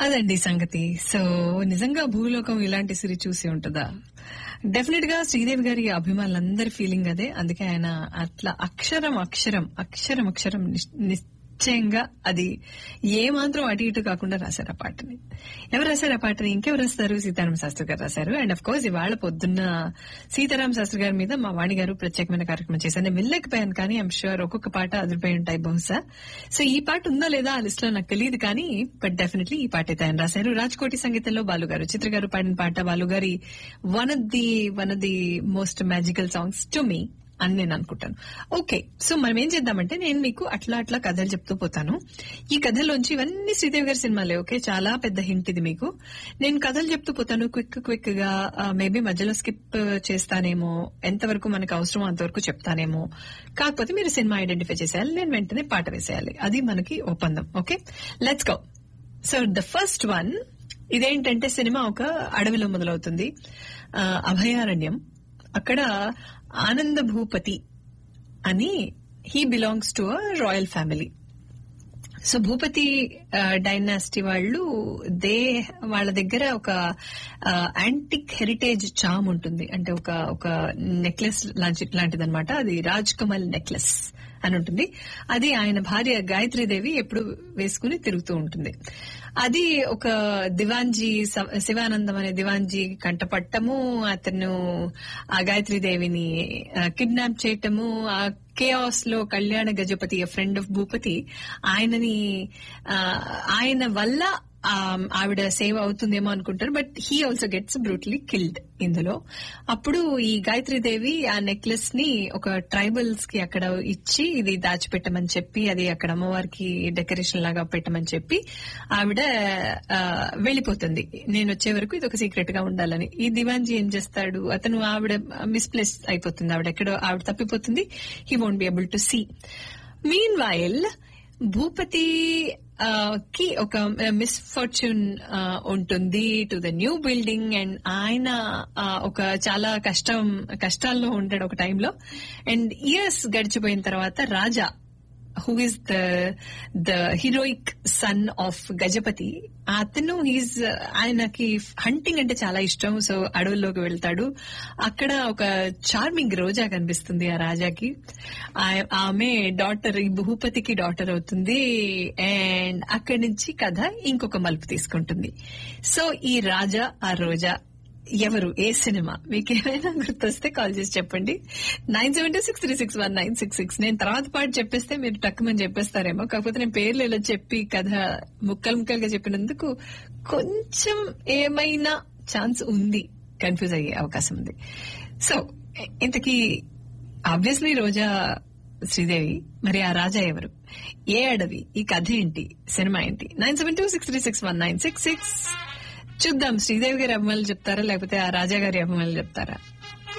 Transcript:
అదండి సంగతి. సో నిజంగా భూలోకం ఇలాంటి సిరి చూసి ఉంటుందా? డెఫినెట్ గా శ్రీదేవి గారి అభిమానులందరి ఫీలింగ్ అదే. అందుకే ఆయన అట్లా అక్షరం అక్షరం అక్షరం అక్షరం నిశ్చయంగా అది ఏమాత్రం అటు ఇటు కాకుండా రాశారు ఆ పాటని. ఎవరు రాశారు ఆ పాటని? ఇంకెవరు రాస్తారు? సీతారామ శాస్త్రి గారు రాశారు. అండ్ అఫ్ కోర్స్ ఇవాళ పొద్దున్న సీతారామ శాస్త్రి గారి మీద మా వాణి గారు ప్రత్యేకమైన కార్యక్రమం చేశారు. నేను వెళ్ళలేకపోయాను, కానీ ఐఎమ్ షూర్ ఒక్కొక్క పాట అదిరిపోయి ఉంటాయి బహుశా. సో ఈ పాట ఉందా లేదా ఆ లిస్ట్ లో నాకు తెలియదు, కానీ బట్ డెఫినెట్లీ ఈ పాట అయితే ఆయన రాశారు. రాజ్కోటి సంగీతంలో బాలు గారు, చిత్ర గారు పాడిన పాట. బాలు గారి one of the most magical songs to me అని నేను అనుకుంటాను. ఓకే, సో మనం ఏం చేద్దామంటే, నేను మీకు అట్లా అట్లా కథలు చెప్తూ పోతాను. ఈ కథల్లోంచి ఇవన్నీ శ్రీదేవి గారి సినిమాలే. ఓకే, చాలా పెద్ద హింట్ ఇది మీకు. నేను కథలు చెప్తూ పోతాను క్విక్ గా. మేబీ మధ్యలో స్కిప్ చేస్తానేమో, ఎంతవరకు మనకు అవసరమో అంతవరకు చెప్తానేమో. కాకపోతే మీరు సినిమా ఐడెంటిఫై చేసేయాలి, నేను వెంటనే పాట వేసేయాలి. అది మనకి ఒప్పందం. Okay, let's go. So the first one ఇదేంటంటే, సినిమా ఒక అడవిలో మొదలవుతుంది, అభయారణ్యం. అక్కడ ఆనంద భూపతి అని, he belongs to a royal family. So Bhupathi dynasty వాళ్ళు వాళ్ళ దగ్గర ఒక యాంటిక్ హెరిటేజ్ చామ్ ఉంటుంది. అంటే ఒక నెక్లెస్ లాంటిదన్నమాట. అది రాజ్ కమల్ నెక్లెస్ అని ఉంటుంది. అది ఆయన భార్య గాయత్రీదేవి ఎప్పుడు వేసుకుని తిరుగుతూ ఉంటుంది. అది ఒక దివాంజీ, శివానందం అనే దివాంజీ కంటపట్టము, అతను ఆ గాయత్రీదేవిని కిడ్నాప్ చేయటము, ఆ కేఆస్ లో కళ్యాణ గజపతి, ఫ్రెండ్ ఆఫ్ భూపతి, ఆయన వల్ల ఆవిడ సేవ్ అవుతుందేమో అనుకుంటారు. But he also gets brutally killed ఇందులో. అప్పుడు ఈ గాయత్రీదేవి ఆ నెక్లెస్ ని ఒక ట్రైబల్స్ కి అక్కడ ఇచ్చి ఇది దాచిపెట్టమని చెప్పి, అది అక్కడ అమ్మవారికి డెకరేషన్ లాగా పెట్టమని చెప్పి ఆవిడ వెళ్లిపోతుంది. నేను వచ్చే వరకు ఇది ఒక సీక్రెట్ గా ఉండాలని. ఈ దివాన్జీ ఏం చేస్తాడు, అతను ఆవిడ మిస్ప్లేస్ అయిపోతుంది, ఆవిడ తప్పిపోతుంది. He won't be able to see. Mean while Bhupathi కి ఒక మిస్ఫార్చ్యూన్ ఉంటుంది to the new building. And ఆయన ఒక చాలా కష్టాల్లో ఉంటాడు ఒక టైంలో. అండ్ ఇయర్స్ గడిచిపోయిన తర్వాత రాజా, who is the heroic son of Gajapati, అతను ఆయనకి హంటింగ్ అంటే చాలా ఇష్టం. సో అడవుల్లోకి వెళ్తాడు. అక్కడ ఒక చార్మింగ్ రోజా కనిపిస్తుంది ఆ రాజాకి. ఆమె డాటర్, ఈ భూపతికి డాటర్ అవుతుంది. అండ్ అక్కడి నుంచి కథ ఇంకొక మలుపు తీసుకుంటుంది. సో ఈ రాజా ఆ రోజా ఎవరు, ఏ సినిమా? మీకు ఏమైనా గుర్తొస్తే కాల్ చేసి చెప్పండి. 97263619666. నేను తర్వాత పాటు చెప్పేస్తే మీరు టక్కుమని చెప్పేస్తారేమో. కాకపోతే నేను పేర్లు ఇలా చెప్పి కథ ముక్కలుగా చెప్పినందుకు కొంచెం ఏమైనా ఛాన్స్ ఉంది, కన్ఫ్యూజ్ అయ్యే అవకాశం ఉంది. సో ఇంతకీ ఆబ్వియస్లీ రోజా శ్రీదేవి. మరి ఆ రాజా ఎవరు, ఏ అడవి, ఈ కథ ఏంటి, సినిమా ఏంటి? 97263619666. చూద్దాం, శ్రీదేవి గారి అభిమానులు చెప్తారా లేకపోతే ఆ రాజా గారి అభిమానులు చెప్తారా?